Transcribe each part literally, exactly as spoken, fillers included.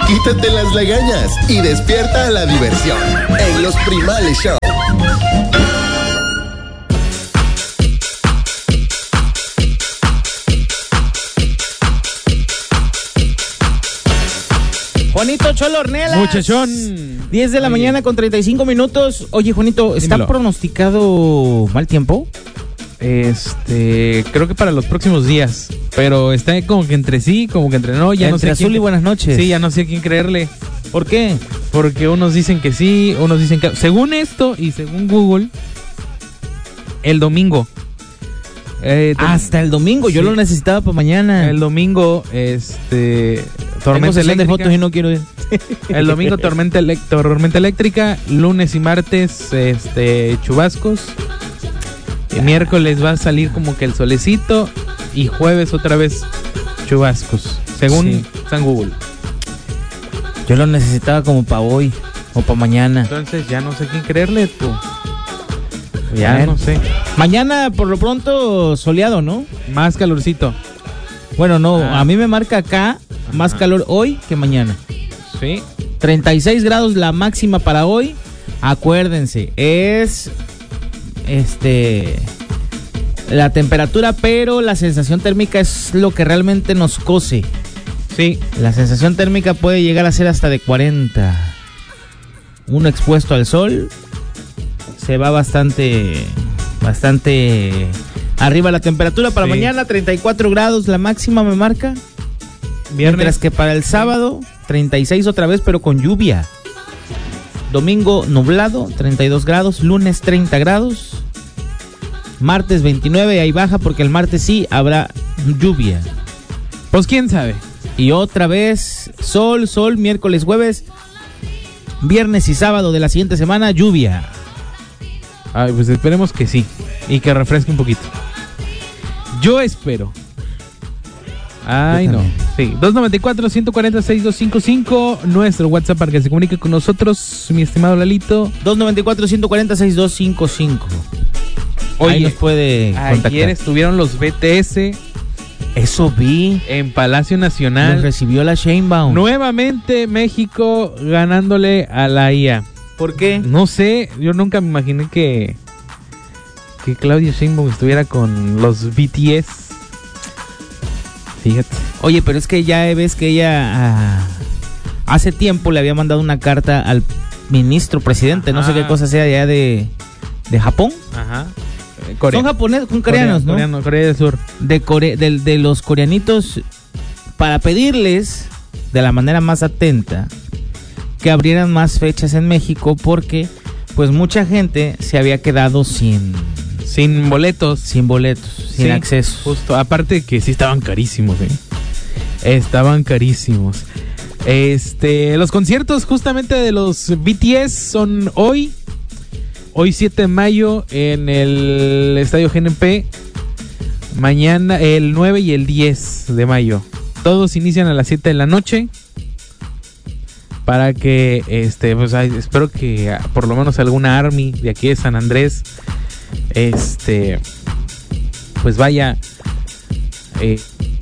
Quítate las lagañas y despierta a la diversión en Los Primales Show. Juanito Cholo Ornelas. Muchachón. diez de la Oye. mañana con treinta y cinco minutos. Oye, Juanito, ¿está Dímelo. pronosticado mal tiempo? Este, creo que para los próximos días. Pero está como que entre sí, como que entre no. Ya Entre no sé azul quién- y buenas noches. Sí, ya no sé a quién creerle. ¿Por qué? Porque unos dicen que sí, unos dicen que... Según esto y según Google, el domingo. Eh, te- Hasta el domingo. Yo Sí. lo necesitaba para mañana. El domingo, este... Tengo Tormenta sesión de eléctrica. fotos y no quiero ir. El domingo tormenta, elec- tormenta eléctrica, lunes y martes este chubascos. El miércoles va a salir como que el solecito y jueves otra vez chubascos, según Sí. San Google. Yo lo necesitaba como para hoy o para mañana. Entonces ya no sé quién creerle, tú. Ya Bueno. no sé. Mañana, por lo pronto, soleado, ¿no? Más calorcito. Bueno, no, Ah. a mí me marca acá más Ajá. calor hoy que mañana. Sí. treinta y seis grados la máxima para hoy. Acuérdense, es este la temperatura, pero la sensación térmica es lo que realmente nos cose. Sí. La sensación térmica puede llegar a ser hasta de cuarenta. Uno expuesto al sol se va bastante bastante arriba la temperatura. Para Sí. mañana treinta y cuatro grados la máxima me marca. Viernes. Mientras que para el sábado, treinta y seis otra vez, pero con lluvia. Domingo nublado, treinta y dos grados. Lunes, treinta grados. Martes, veintinueve, ahí baja porque el martes sí habrá lluvia. Pues quién sabe. Y otra vez, sol, sol, miércoles, jueves. Viernes y sábado de la siguiente semana, lluvia. Ay, pues esperemos que sí. Y que refresque un poquito. Yo espero. Ay, Yo no. también. Sí. dos noventa y cuatro, ciento cuarenta, sesenta y dos cincuenta y cinco. Nuestro WhatsApp para que se comunique con nosotros, mi estimado Lalito. dos noventa y cuatro, ciento cuarenta, sesenta y dos cincuenta y cinco. Ahí Oye, nos puede contactar. ayer estuvieron los B T S Eso vi. en Palacio Nos Nacional. recibió la Sheinbaum. Nuevamente México ganándole a la I A. ¿Por qué? No sé, yo nunca me imaginé que que Claudia Sheinbaum estuviera con los B T S. Fíjate. Oye, pero es que ya ves que ella ah, hace tiempo le había mandado una carta al ministro presidente, no sé Ajá. qué cosa sea allá de, de Japón. Ajá. Eh, Corea. Son japoneses, son coreanos, ¿no? Coreano, Corea del Sur. De, core, de, de los coreanitos, para pedirles de la manera más atenta que abrieran más fechas en México, porque pues mucha gente se había quedado sin, Sin boletos. sin boletos, sin Sí, acceso. Justo. Aparte que sí estaban carísimos, ¿eh? Estaban carísimos. Este, los conciertos justamente de los B T S son hoy. Hoy siete de mayo en el Estadio G N P. Mañana el nueve y el diez de mayo. Todos inician a las siete de la noche. Para que, este, pues ay, espero que ah, por lo menos alguna Army de aquí de San Andrés, este, pues vaya eh,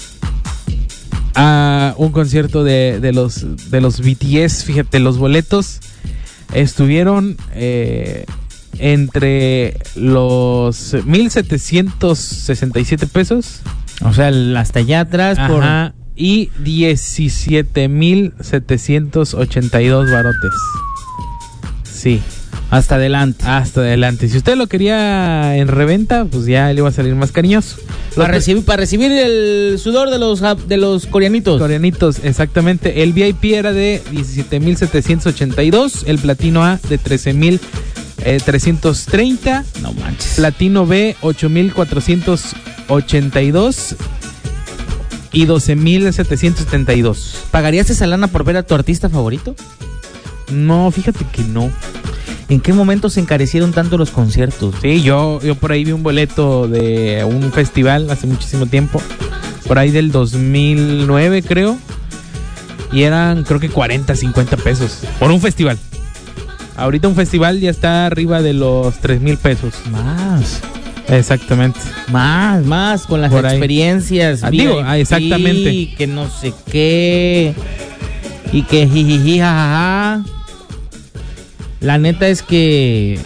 a un concierto de, de los de los B T S. Fíjate, los boletos estuvieron eh, entre los mil setecientos sesenta y siete pesos. O sea, el- hasta allá atrás por... Ajá, y diecisiete mil setecientos ochenta y dos barotes. Sí, Hasta adelante. hasta adelante. Si usted lo quería en reventa, pues ya le iba a salir más cariñoso. Para Los recibir, para recibir el sudor de los jap- de los coreanitos. coreanitos, exactamente. El V I P era de diecisiete mil setecientos ochenta y dos, el platino A de trece mil trescientos treinta, No manches. platino B ocho mil cuatrocientos ochenta y dos y doce mil setecientos setenta y dos. ¿Pagarías esa lana por ver a tu artista favorito? No, fíjate que no. ¿En qué momento se encarecieron tanto los conciertos? Sí, yo, yo por ahí vi un boleto de un festival hace muchísimo tiempo. Por ahí del dos mil nueve, creo. Y eran, creo que cuarenta, cincuenta pesos. Por un festival. Ahorita un festival ya está arriba de los tres mil pesos. Más. Exactamente. Más, más, con las Por ahí. experiencias. Ah, digo, V I P, ah, exactamente. Que no sé qué. y que jijiji, jajaja. La neta es que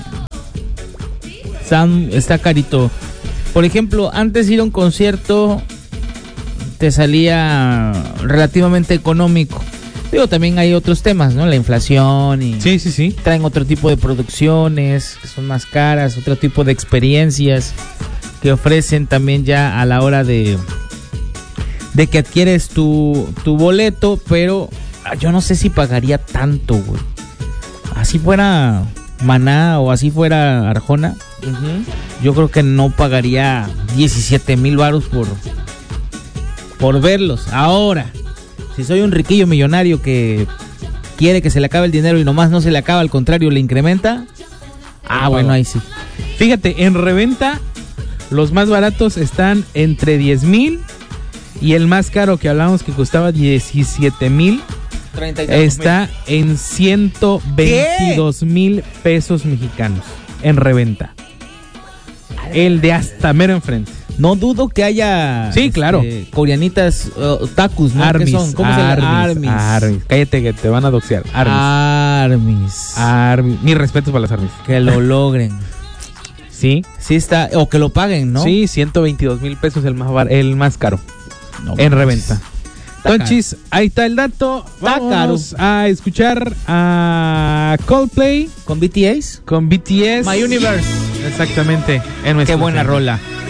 Sam está carito. Por ejemplo, antes ir a un concierto te salía relativamente económico. Digo, también hay otros temas, ¿no? La inflación y Sí, sí, sí. traen otro tipo de producciones que son más caras, otro tipo de experiencias que ofrecen también ya a la hora de de que adquieres tu, tu boleto, pero yo no sé si pagaría tanto, güey. Así fuera Maná o así fuera Arjona, uh-huh. yo creo que no pagaría diecisiete mil varos por, por verlos. Ahora, si soy un riquillo millonario que quiere que se le acabe el dinero y nomás no se le acaba, al contrario, le incrementa, ah, ah bueno, ahí sí. Fíjate, en reventa los más baratos están entre diez mil y el más caro que hablamos que costaba diecisiete mil está en ciento veintidós mil pesos mexicanos en reventa. El de hasta mero enfrente. No dudo que haya sí, claro. Este, coreanitas, uh, tacos, ¿no? Armis, ¿Qué son? ¿Cómo Armis, se llama? Armis. Armis. Cállate que te van a doxear. Armis. Armis. Armis. Mi respeto para las Armis. Que lo logren. Sí. Sí está, o que lo paguen, ¿no? Sí, ciento veintidós mil pesos el más bar, el más caro. No, en pues, reventa. Tonchis, ahí está el dato. Vamos a escuchar a Coldplay con B T S. Con B T S. My Universe. Exactamente. Qué buena rola.